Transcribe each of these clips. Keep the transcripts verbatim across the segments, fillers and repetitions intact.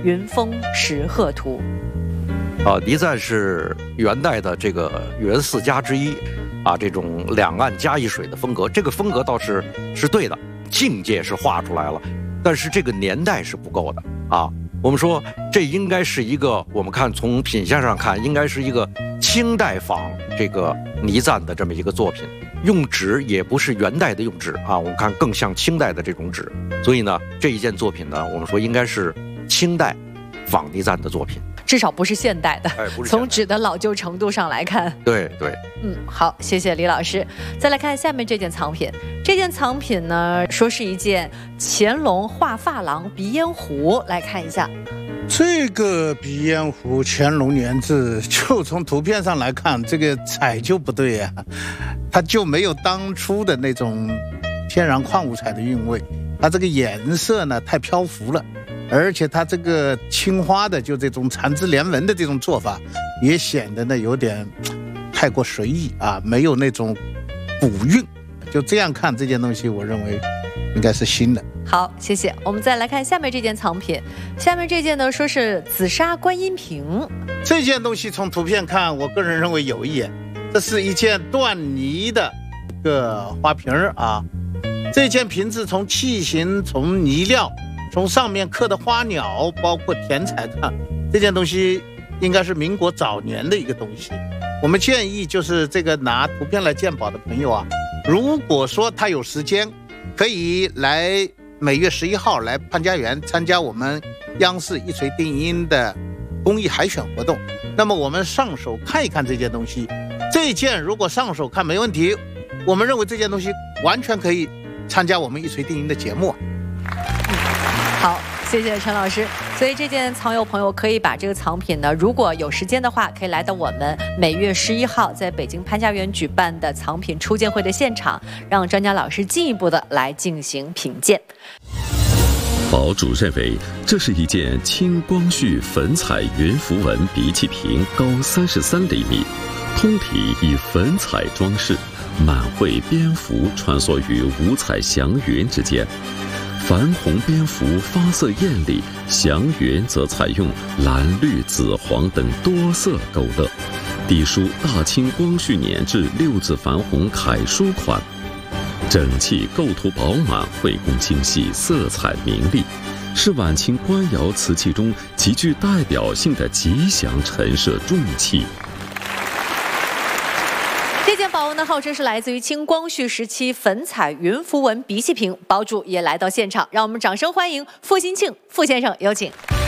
云峰石鹤图。 啊，倪瓒是元代的这个元四家之一，啊，这种两岸夹一水的风格，这个风格倒是是对的，境界是画出来了，但是这个年代是不够的啊。我们说这应该是一个，我们看从品相上看，应该是一个清代仿这个倪瓒的这么一个作品，用纸也不是元代的用纸啊，我们看更像清代的这种纸，所以呢，这一件作品呢，我们说应该是清代仿倪瓒的作品。 至少不是现代的， 哎、不是从纸的老旧程度上来看， 对对， 嗯，好，谢谢李老师。再来看下面这件藏品，这件藏品呢，说是一件乾隆画珐琅鼻烟壶，来看一下。 这个鼻烟壶乾隆年制，就从图片上来看，这个彩就不对呀、啊，它就没有当初的那种天然矿物彩的韵味，它这个颜色呢太漂浮了。而且它这个青花的就这种缠枝连纹的这种做法，也显得呢有点太过随意啊，没有那种古韵。就这样看这件东西，我认为应该是新的。 好，谢谢。我们再来看下面这件藏品，下面这件呢说是紫砂观音瓶。 这件东西从图片看，我个人认为有一眼，这是一件缎泥的一个花瓶啊。这件瓶子从器型、从泥料、从上面刻的花鸟，包括填彩看，这件东西应该是民国早年的一个东西。我们建议就是这个拿图片来鉴宝的朋友啊，如果说他有时间，可以来每月十一号来潘家园参加我们央视一锤定音的公益海选活动。那么我们上手看一看这件东西，这件如果上手看没问题，我们认为这件东西完全可以参加我们一锤定音的节目。 好，谢谢陈老师。所以这件藏友朋友可以把这个藏品呢，如果有时间的话，可以来到我们每月十一号在北京潘家园举办的藏品初见会的现场，让专家老师进一步的来进行品鉴。 宝主认为，这是一件清光绪粉彩云符文鼻气瓶，高三十三厘米，通体以粉彩装饰，满绘蝙蝠穿梭于五彩祥云之间。矾红蝙蝠发色艳丽，祥云则采用蓝、绿、紫、黄等多色勾勒，底书大清光绪年制六字矾红楷书款，整器构图饱满，绘工精细，色彩明丽，是晚清官窑瓷器中极具代表性的吉祥陈设重器。 这件宝物呢，号称是来自于清光绪时期粉彩云符文鼻气瓶，宝主也来到现场，让我们掌声欢迎傅新庆傅先生，有请。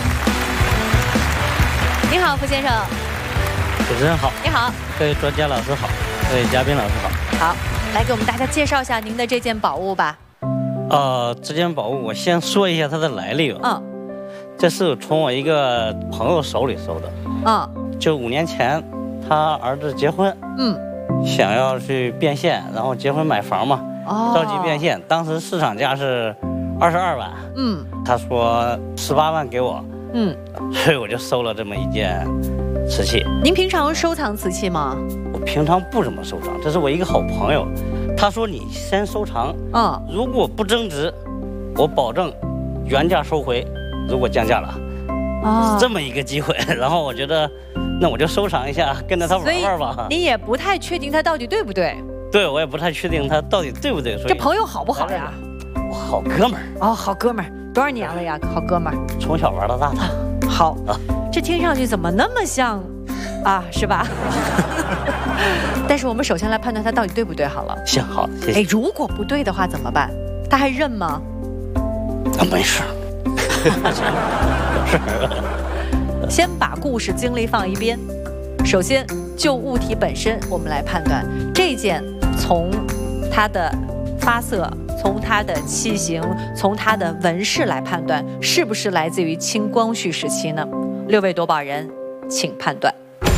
你好，傅先生。 主持人好。 你好。 各位专家老师好，各位嘉宾老师好。 好，来给我们大家介绍一下您的这件宝物吧。 呃，这件宝物我先说一下它的来历吧。 嗯。 这是从我一个朋友手里收的。 嗯。 就五年前，他儿子结婚。 嗯。 想要去变现，然后结婚买房嘛， 哦， 着急变现。当时市场价是二十二万， 嗯， 他说十八万给我， 嗯， 所以我就收了这么一件瓷器。 您平常收藏瓷器吗？ 我平常不怎么收藏，这是我一个好朋友，他说你先收藏， 嗯， 如果不增值，我保证原价收回，如果降价了， 哦， 是这么一个机会。然后我觉得。那我就收藏一下，跟着他玩玩吧。 你也不太确定他到底对不对？ 对，我也不太确定他到底对不对。所以这朋友好不好呀？ 我好哥们儿。 哦，好哥们儿，多少年了呀？好哥们儿， 从小玩到大的。 好，啊、这听上去怎么那么像啊？是吧？但是我们首先来判断他到底对不对好了。 行，好，谢谢。 哎，如果不对的话怎么办？他还认吗？ 啊，没事。有事。 先把故事经历放一边，首先就物体本身，我们来判断这件从它的发色、从它的器型、从它的纹饰来判断，是不是来自于清光绪时期呢？六位夺宝人，请判断。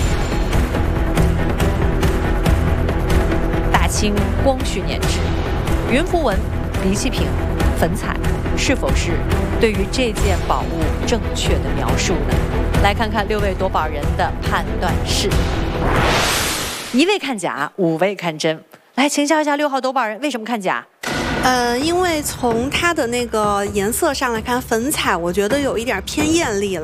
大清光绪年制，云符文、鼻气瓶、粉彩，是否是对于这件宝物正确的描述呢？来看看六位夺宝人的判断是：一位看假，五位看真。来，请教一下六号夺宝人，为什么看假？ 呃，因为从它的那个颜色上来看，粉彩我觉得有一点偏艳丽了。